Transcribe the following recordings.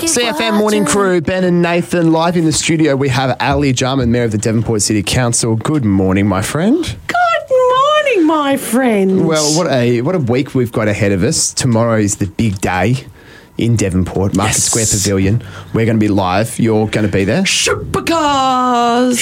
CFM Morning Crew, Ben and Nathan, live in the studio. We have Ali Jarman, Mayor of the Devonport City Council. Good morning, my friend. Good morning, my friend. Well, what a week we've got ahead of us. Tomorrow is the big day in Devonport, Market Square Pavilion. We're going to be live. You're going to be there. Supercars.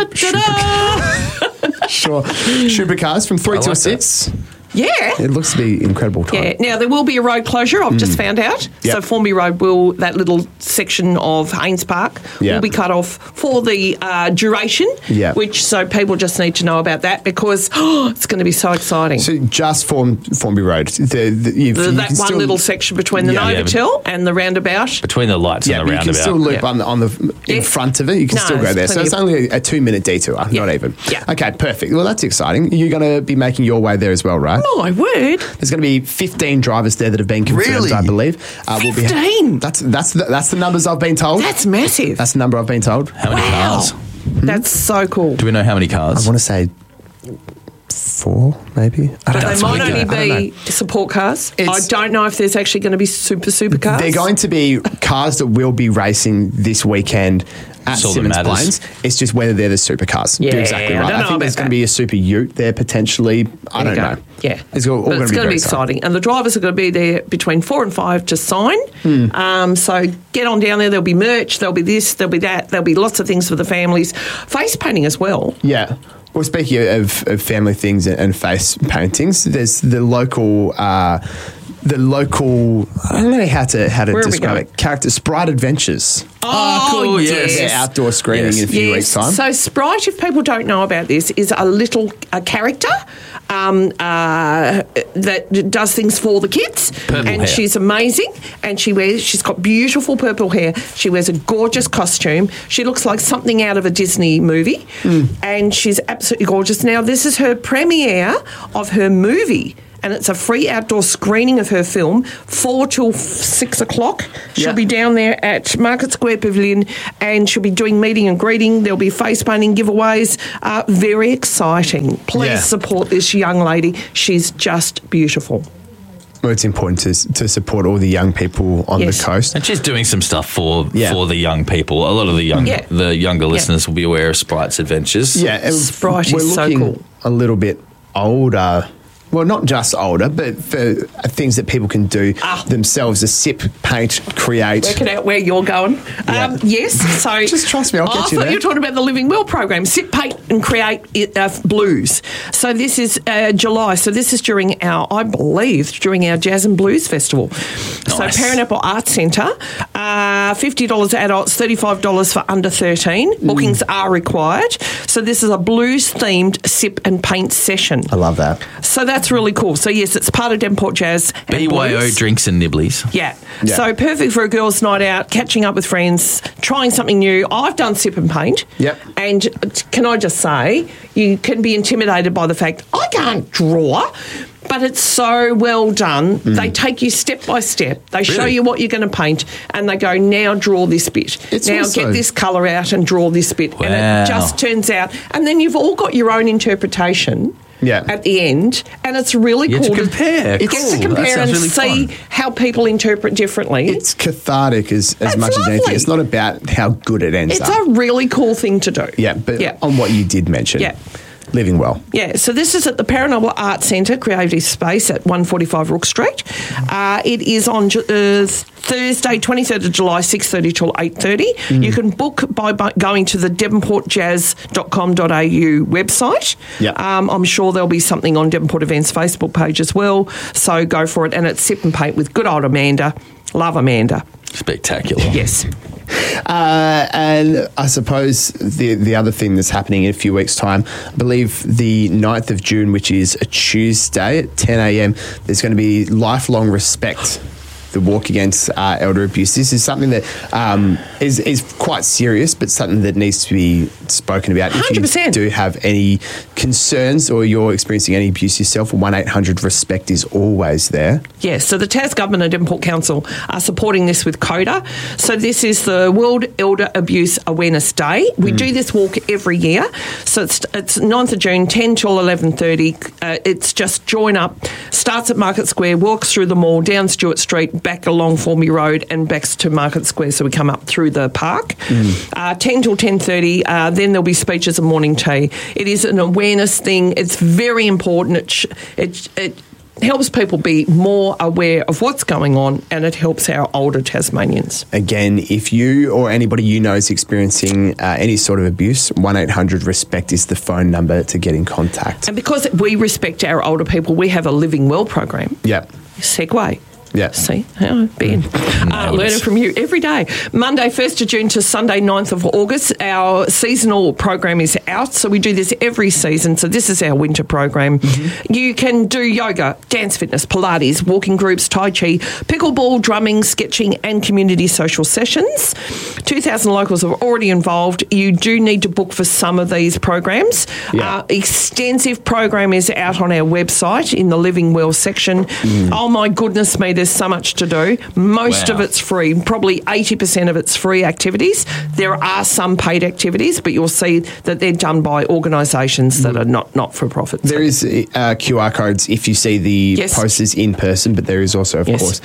Sure. Supercars from 3 till 6. Yeah. It looks to be incredible time. Yeah. Now, there will be a road closure, I've just found out. Yep. So, Formby Road that little section of Haynes Park will be cut off for the duration, so people just need to know about that because it's going to be so exciting. So, just Formby Road. That one little section between the Novotel and the roundabout. Between the lights and the roundabout. You can still loop in front of it. You can still go there. So, it's only a 2-minute detour, not even. Yeah. Okay, perfect. Well, that's exciting. You're going to be making your way there as well, right? My word. There's going to be 15 drivers there that have been confirmed, I believe. 15? That's the numbers I've been told. That's massive. That's the number I've been told. How many cars? That's so cool. Do we know how many cars? I want to say 4, maybe. But they might only be support cars. I don't know if there's actually going to be supercars. They're going to be cars that will be racing this weekend at Simmons Plains. It's just whether they're the supercars. Yeah, you're exactly right. I think there's going to be a super ute there potentially. I don't know. Yeah. It's all going to be exciting. And the drivers are going to be there between 4 and 5 to sign. So get on down there. There'll be merch. There'll be this. There'll be that. There'll be lots of things for the families. Face painting as well. Yeah. Well, speaking of family things and face paintings, there's the local, I don't know how to describe it, character, Sprite Adventures. Oh, cool, yes. Their outdoor screening in a few weeks' time. So Sprite, if people don't know about this, is a character that does things for the kids. Purple hair. She's amazing. And she's got beautiful purple hair. She wears a gorgeous costume. She looks like something out of a Disney movie. And she's absolutely gorgeous. Now, this is her premiere of her movie. And it's a free outdoor screening of her film, 4 till 6 o'clock. She'll be down there at Market Square Pavilion and she'll be doing meeting and greeting. There'll be face painting giveaways. Very exciting. Please support this young lady. She's just beautiful. Well, it's important to support all the young people on the coast. And she's doing some stuff for the young people. A lot of the younger listeners will be aware of Sprite's adventures. Yeah, Sprite is so cool. A little bit older. Well, not just older, but for things that people can do themselves, a sip, paint, create. Working out where you're going. Yes, so... Just trust me, I'll get you there. I thought you were talking about the Living Well program, Sip, Paint and Create Blues. So this is July. So this is during our Jazz and Blues Festival. Nice. So Paranapple Arts Centre, $50 adults, $35 for under 13. Bookings are required. So this is a blues-themed sip and paint session. I love that. So that's really cool. So, yes, it's part of Devonport Jazz and BYO Blues. Drinks and Nibblies. Yeah. So perfect for a girls' night out, catching up with friends, trying something new. I've done sip and paint. Yep. And can I just say, you can be intimidated by the fact, I can't draw. But it's so well done. They take you step by step. They show you what you're going to paint and they go, now draw this bit. Get this colour out and draw this bit. Wow. And it just turns out. And then you've all got your own interpretation at the end. And it's really cool. To compare. You get to compare and really see how people interpret differently. It's cathartic as much as anything. It's not about how good it ends up. It's a really cool thing to do. Yeah, but on what you did mention. Yeah. Living Well. Yeah, so this is at the Paranapple Arts Centre, Creative Space at 145 Rook Street. It is on Thursday, 23rd of July, 6:30 till 8:30. You can book by going to the devonportjazz.com.au website. I'm sure there'll be something on Devonport Events Facebook page as well, so go for it. And it's Sip and Paint with good old Amanda. Love Amanda. Spectacular. Yes. And I suppose the other thing that's happening in a few weeks' time, I believe the 9th of June, which is a Tuesday at 10 a.m, there's going to be Lifelong Respect, the walk against elder abuse. This is something that is quite serious, but something that needs to be spoken about. 100%. If you do have any concerns or you're experiencing any abuse yourself, 1-800-RESPECT is always there. Yes, so the Tas Government and Devonport Council are supporting this with CODA. So this is the World Elder Abuse Awareness Day. We do this walk every year. So it's 9th of June, 10 till 11:30. It's just join up, starts at Market Square, walks through the mall, down Stewart Street, back along Formby Road and back to Market Square, so we come up through the park. 10 till 10:30, then there'll be speeches and morning tea. It is an awareness thing. It's very important. It helps people be more aware of what's going on, and it helps our older Tasmanians. Again, if you or anybody you know is experiencing any sort of abuse, 1-800-RESPECT is the phone number to get in contact. And because we respect our older people, we have a Living Well program. Yep. Segue. Yeah. See, Ben, learning from you every day. Monday, 1st of June to Sunday, 9th of August. Our seasonal program is out, so we do this every season. So this is our winter program. You can do yoga, dance fitness, Pilates, walking groups, Tai Chi, pickleball, drumming, sketching and community social sessions. 2,000 locals are already involved. You do need to book for some of these programs. Extensive program is out on our website in the Living Well section. Oh my goodness me, there's so much to do. Most of it's free. Probably 80% of it's free activities. There are some paid activities, but you'll see that they're done by organisations that are not-for-profit. There is QR codes if you see the posters in person, but there is also, of course,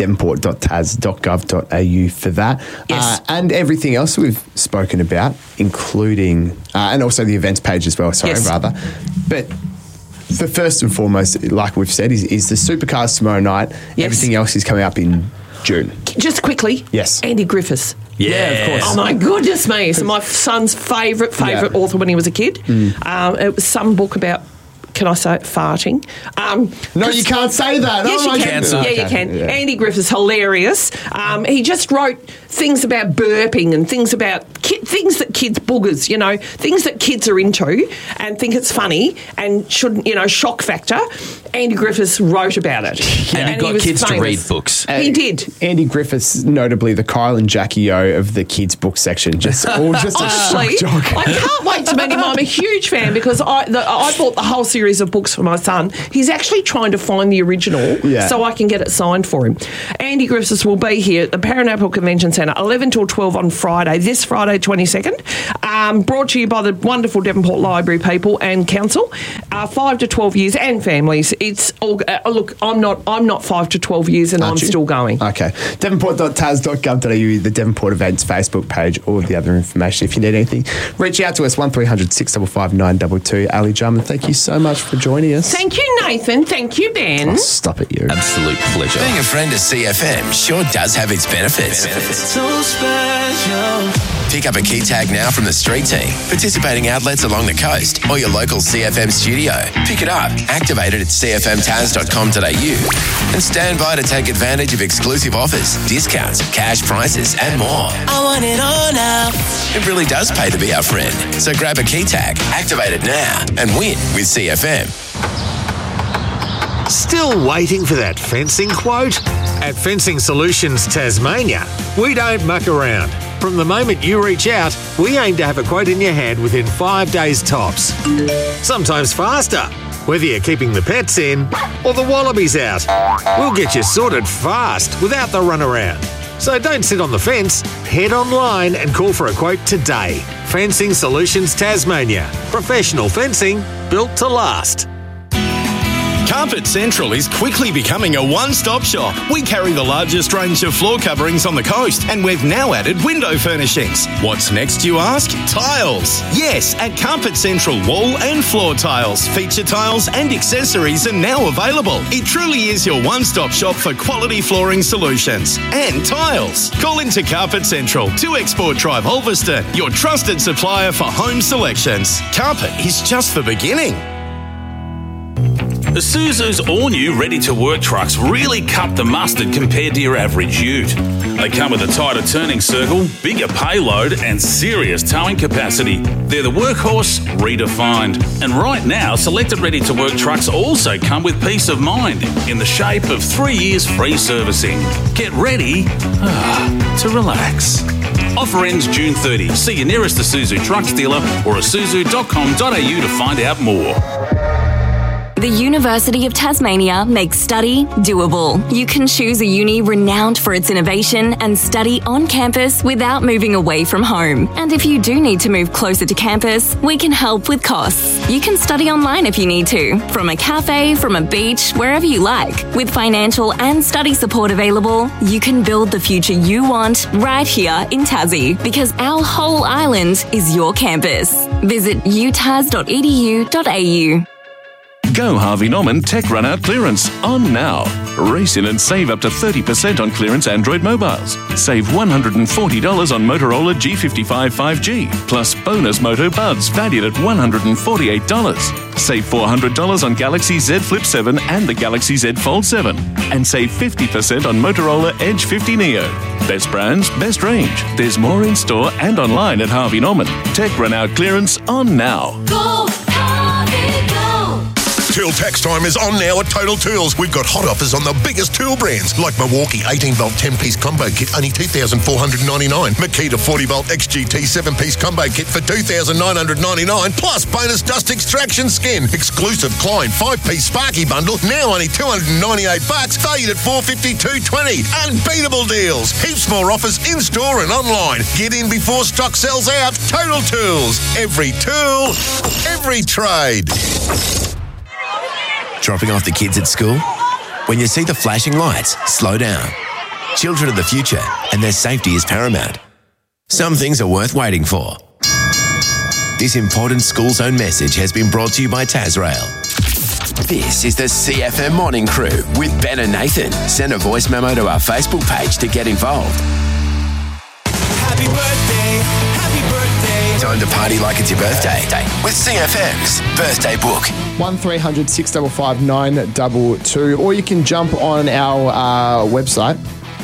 devonport.tas.gov.au for that. And everything else we've spoken about, including, and also the events page as well, But the first and foremost, like we've said, is the Supercars tomorrow night. Everything else is coming up in June. Just quickly. Yes. Andy Griffiths. Yeah, of course. Oh, my goodness me. So my son's favourite author when he was a kid. It was some book about, can I say it, farting? No, you can't say that. Yes, you can. You can. Yeah. Andy Griffiths, hilarious. He just wrote things about burping and things about things that kids boogers, things that kids are into and think it's funny and shouldn't, shock factor. Andy Griffiths wrote about it. And he got kids to read books. He did. Andy Griffiths, notably the Kyle and Jackie O of the kids' book section. Honestly, I can't wait to meet him. I'm a huge fan because I bought the whole series of books for my son. He's actually trying to find the original so I can get it signed for him. Andy Griffiths will be here at the Paranaple Convention Centre, 11 till 12 on Friday, this Friday 22nd. Brought to you by the wonderful Devonport Library people and council. 5 to 12 years and families. It's all, look, I'm not 5 to 12 years and I'm still going. Okay. Devonport.tas.gov.au, the Devonport Events Facebook page, all of the other information. If you need anything, reach out to us, 1300 655 922. Ali Jarman, thank you so much for joining us. Thank you, Nathan. Thank you, Ben. Oh, stop it, you. Absolute pleasure. Being a friend of CFM sure does have its benefits. So special. Pick up a key tag now from the street team, participating outlets along the coast, or your local CFM studio. Pick it up, activate it at cfmtaz.com.au, and stand by to take advantage of exclusive offers, discounts, cash prizes, and more. I want it all now. It really does pay to be our friend. So grab a key tag, activate it now, and win with CFM. Still waiting for that fencing quote? At Fencing Solutions Tasmania, we don't muck around. From the moment you reach out, we aim to have a quote in your hand within 5 days tops. Sometimes faster, whether you're keeping the pets in or the wallabies out. We'll get you sorted fast without the runaround. So don't sit on the fence, head online and call for a quote today. Fencing Solutions Tasmania. Professional fencing built to last. Carpet Central is quickly becoming a one-stop shop. We carry the largest range of floor coverings on the coast, and we've now added window furnishings. What's next, you ask? Tiles. Yes, at Carpet Central, wall and floor tiles, feature tiles and accessories are now available. It truly is your one-stop shop for quality flooring solutions and tiles. Call into Carpet Central, 2 Export Drive, Ulverston, your trusted supplier for home selections. Carpet is just the beginning. Isuzu's all-new ready-to-work trucks really cut the mustard compared to your average ute. They come with a tighter turning circle, bigger payload and serious towing capacity. They're the workhorse redefined. And right now, selected ready-to-work trucks also come with peace of mind in the shape of 3 years free servicing. Get ready to relax. Offer ends June 30. See your nearest Isuzu trucks dealer or isuzu.com.au to find out more. The University of Tasmania makes study doable. You can choose a uni renowned for its innovation and study on campus without moving away from home. And if you do need to move closer to campus, we can help with costs. You can study online if you need to, from a cafe, from a beach, wherever you like. With financial and study support available, you can build the future you want right here in Tassie, because our whole island is your campus. Visit utas.edu.au. Go Harvey Norman Tech Run Out Clearance on now. Race in and save up to 30% on clearance Android mobiles. Save $140 on Motorola G55 5G, plus bonus Moto Buds valued at $148. Save $400 on Galaxy Z Flip 7 and the Galaxy Z Fold 7. And save 50% on Motorola Edge 50 Neo. Best brands, best range. There's more in store and online at Harvey Norman. Tech Run Out Clearance on now. Go, Harvey, go! Tool tax time is on now at Total Tools. We've got hot offers on the biggest tool brands like Milwaukee 18-volt 10-piece combo kit, only $2,499. Makita 40-volt XGT 7-piece combo kit for $2,999, plus bonus dust extraction skin. Exclusive Klein 5-piece Sparky bundle, now only $298, valued at $452.20. Unbeatable deals. Heaps more offers in-store and online. Get in before stock sells out. Total Tools. Every tool, every trade. Dropping off the kids at school? When you see the flashing lights, slow down. Children are the future, and their safety is paramount. Some things are worth waiting for. This important school zone message has been brought to you by Tasrail. This is the CFM Morning Crew with Ben and Nathan. Send a voice memo to our Facebook page to get involved. Happy birthday, happy birthday. Time to party like it's your birthday with CFM's Birthday Book. 1300 655 922, or you can jump on our website.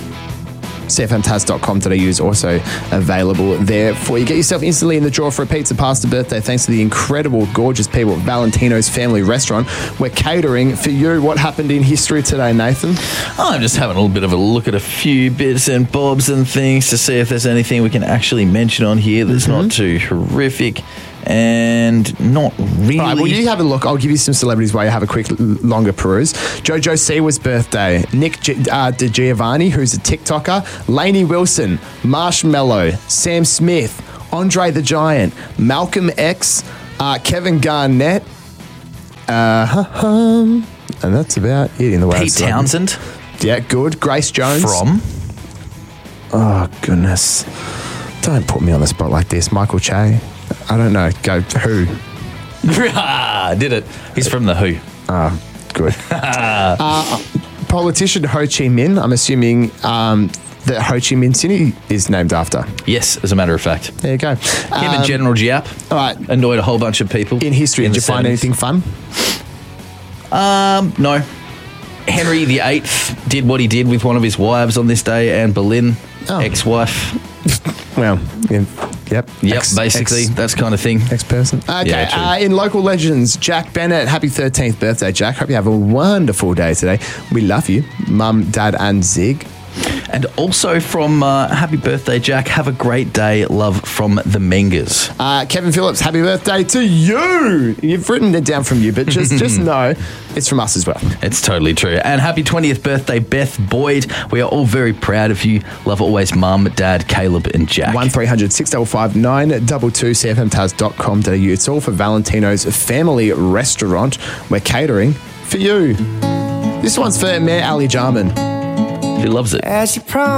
CFMTaz.com.au is also available there for you. Get yourself instantly in the draw for a pizza pasta birthday thanks to the incredible, gorgeous people at Valentino's Family Restaurant. We're catering for you. What happened in history today, Nathan? I'm just having a little bit of a look at a few bits and bobs and things to see if there's anything we can actually mention on here that's not too horrific. And not really. All right, well, you have a look. I'll give you some celebrities while you have a quick, longer peruse. Jojo Siwa's birthday. Nick DiGiovanni, who's a TikToker. Lainey Wilson. Marshmello. Sam Smith. Andre the Giant. Malcolm X. Kevin Garnett. And that's about it in the way. Pete Townsend. Yeah, good. Grace Jones. From? Oh, goodness. Don't put me on the spot like this. Michael Che. I don't know. Go Who? Did it. He's from the Who. Good. Politician Ho Chi Minh. I'm assuming that Ho Chi Minh City is named after. Yes, as a matter of fact. There you go. Him and General Giap. All right. Annoyed a whole bunch of people. In history, did you find anything fun? No. Henry VIII did what he did with one of his wives on this day, Anne Boleyn, ex-wife. Well, yep. Basically, that kind of thing. Ex-person. Okay, Yeah, in local legends, Jack Bennett. Happy 13th birthday, Jack. Hope you have a wonderful day today. We love you, Mum, Dad and Zig. And also from Happy Birthday, Jack. Have a great day. Love from the Mengers. Kevin Phillips, happy birthday to you. You've written it down from you, but just know it's from us as well. It's totally true. And happy 20th birthday, Beth Boyd. We are all very proud of you. Love always, Mum, Dad, Caleb and Jack. 1300 655 922 cfmtaz.com.au. It's all for Valentino's Family Restaurant. We're catering for you. This one's for Mayor Ali Jarman. He loves it. As you promised.